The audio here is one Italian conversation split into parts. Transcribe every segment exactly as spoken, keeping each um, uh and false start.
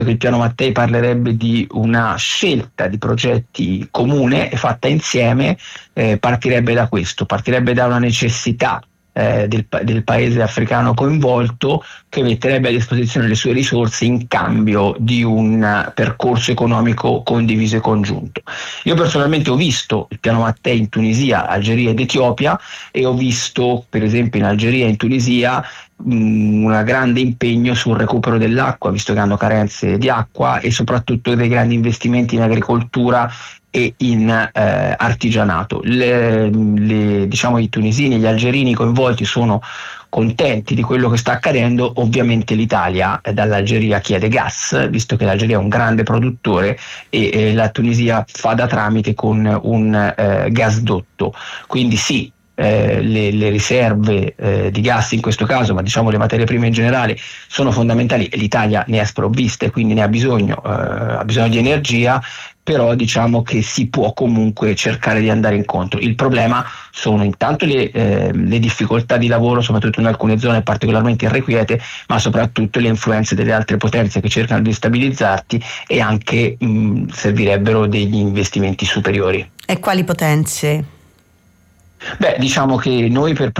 il piano Mattei parlerebbe di una scelta di progetti comune e fatta insieme, eh, partirebbe da questo, partirebbe da una necessità eh, del, del paese africano coinvolto, che metterebbe a disposizione le sue risorse in cambio di un percorso economico condiviso e congiunto. Io personalmente ho visto il piano Mattei in Tunisia, Algeria ed Etiopia, e ho visto per esempio in Algeria e in Tunisia un grande impegno sul recupero dell'acqua, visto che hanno carenze di acqua, e soprattutto dei grandi investimenti in agricoltura e in eh, artigianato. Le, le, diciamo, i tunisini e gli algerini coinvolti sono contenti di quello che sta accadendo. Ovviamente l'Italia eh, dall'Algeria chiede gas, visto che l'Algeria è un grande produttore, e eh, la Tunisia fa da tramite con un eh, gasdotto. Quindi sì, Eh, le, le riserve eh, di gas in questo caso, ma diciamo le materie prime in generale, sono fondamentali, e l'Italia ne è sprovvista e quindi ne ha bisogno, eh, ha bisogno di energia, però diciamo che si può comunque cercare di andare incontro. Il problema sono intanto le, eh, le difficoltà di lavoro, soprattutto in alcune zone particolarmente irrequiete, ma soprattutto le influenze delle altre potenze che cercano di stabilizzarti, e anche mh, servirebbero degli investimenti superiori. E quali potenze? Beh, diciamo che noi, per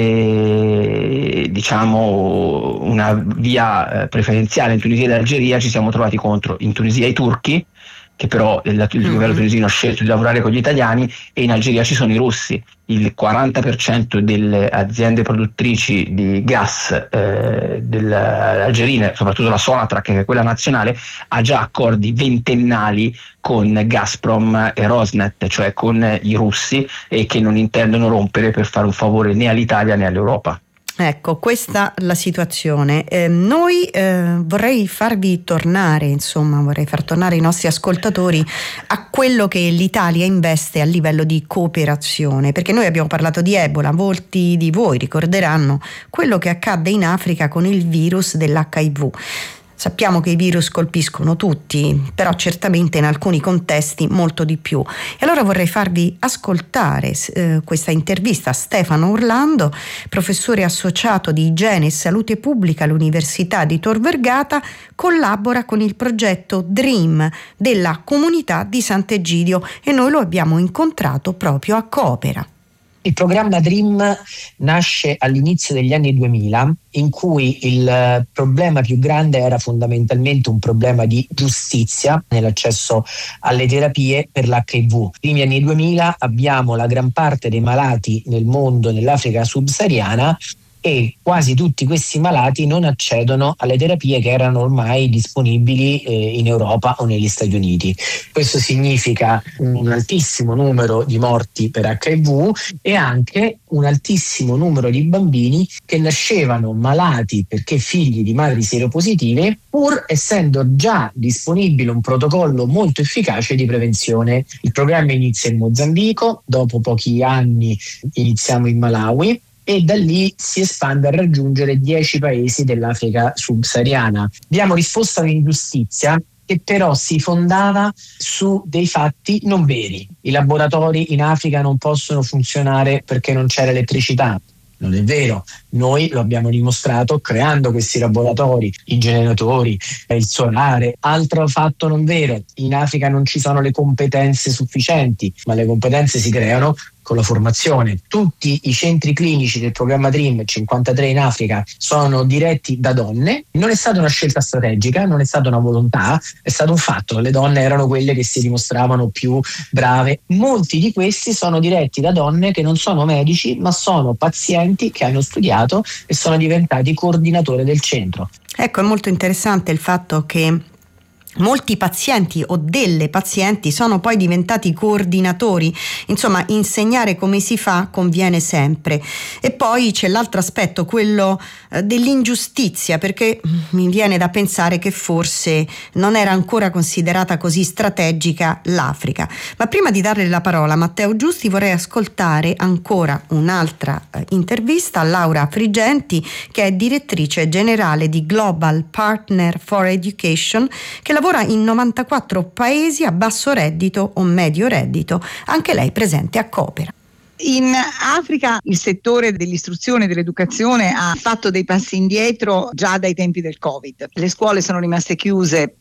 prendere diciamo una via preferenziale in Tunisia ed Algeria, ci siamo trovati contro in Tunisia i turchi, che però il, il Mm-hmm. governo tunisino ha scelto di lavorare con gli italiani, e in Algeria ci sono i russi. Il quaranta per cento delle aziende produttrici di gas eh, dell'algerine, soprattutto la Sonatrach, che è quella nazionale, ha già accordi ventennali con Gazprom e Rosneft, cioè con i russi, e che non intendono rompere per fare un favore né all'Italia né all'Europa. Ecco, questa è la situazione. Eh, noi eh, vorrei farvi tornare, insomma, vorrei far tornare i nostri ascoltatori a quello che l'Italia investe a livello di cooperazione, perché noi abbiamo parlato di Ebola, molti di voi ricorderanno quello che accadde in Africa con il virus dell'H I V. Sappiamo che i virus colpiscono tutti, però certamente in alcuni contesti molto di più. E allora vorrei farvi ascoltare eh, questa intervista a Stefano Orlando, professore associato di Igiene e Salute Pubblica all'Università di Tor Vergata, collabora con il progetto DREAM della comunità di Sant'Egidio, e noi lo abbiamo incontrato proprio a Coopera. Il programma DREAM nasce all'inizio degli anni duemila, in cui il problema più grande era fondamentalmente un problema di giustizia nell'accesso alle terapie per l'H I V. Nei primi anni duemila abbiamo la gran parte dei malati nel mondo, nell'Africa subsahariana, e quasi tutti questi malati non accedono alle terapie che erano ormai disponibili eh, in Europa o negli Stati Uniti. Questo significa un altissimo numero di morti per H I V e anche un altissimo numero di bambini che nascevano malati perché figli di madri seropositive, pur essendo già disponibile un protocollo molto efficace di prevenzione. Il programma inizia in Mozambico, dopo pochi anni iniziamo in Malawi, e da lì si espande a raggiungere dieci paesi dell'Africa subsahariana. Diamo risposta a un'ingiustizia che però si fondava su dei fatti non veri. I laboratori in Africa non possono funzionare perché non c'era elettricità. Non è vero, noi lo abbiamo dimostrato creando questi laboratori, i generatori, il solare. Altro fatto non vero, in Africa non ci sono le competenze sufficienti, ma le competenze si creano con la formazione. Tutti i centri clinici del programma DREAM, cinquantatré in Africa, sono diretti da donne. Non è stata una scelta strategica, non è stata una volontà, è stato un fatto. Le donne erano quelle che si dimostravano più brave. Molti di questi sono diretti da donne che non sono medici, ma sono pazienti che hanno studiato e sono diventati coordinatori del centro. Ecco, è molto interessante il fatto che molti pazienti o delle pazienti sono poi diventati coordinatori. Insomma, insegnare come si fa conviene sempre. E poi c'è l'altro aspetto, quello eh, dell'ingiustizia, perché mi viene da pensare che forse non era ancora considerata così strategica l'Africa. Ma prima di darle la parola a Matteo Giusti, vorrei ascoltare ancora un'altra eh, intervista a Laura Frigenti, che è direttrice generale di Global Partner for Education, che lavora in novantaquattro paesi a basso reddito o medio reddito, anche lei presente a Coopera. In Africa il settore dell'istruzione e dell'educazione ha fatto dei passi indietro già dai tempi del Covid. Le scuole sono rimaste chiuse